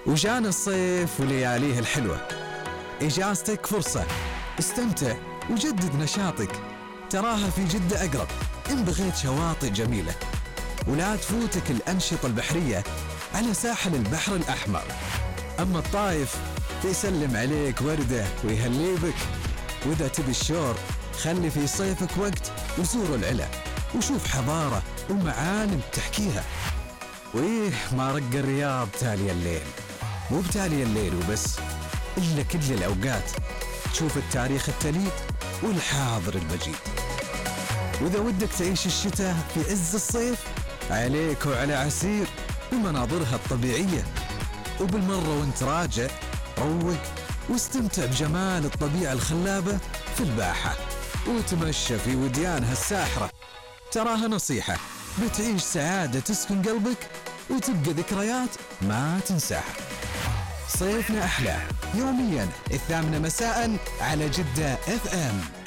وجانا الصيف ولياليه الحلوة، إجازتك فرصة، استمتع وجدد نشاطك، تراها في جدة أقرب إن بغيت شواطئ جميلة. ولا تفوتك الأنشطة البحرية على ساحل البحر الأحمر. أما الطايف يسلم عليك وردة ويهلي بك. وإذا تبي الشور خلي في صيفك وقت وزور العلا وشوف حضارة ومعالم تحكيها. وإيه ما رق الرياض تالي الليل، مو بتالي الليل وبس، إلا كل الأوقات تشوف التاريخ التليد والحاضر المجيد. وإذا ودك تعيش الشتاء في عز الصيف عليك وعلى عسير بمناظرها الطبيعية. وبالمرة وانت راجع روق واستمتع بجمال الطبيعة الخلابة في الباحة وتمشى في وديانها الساحرة. تراها نصيحة بتعيش سعادة تسكن قلبك وتبقى ذكريات ما تنساها. صيفنا أحلى يوميا 8 مساء على جدة FM.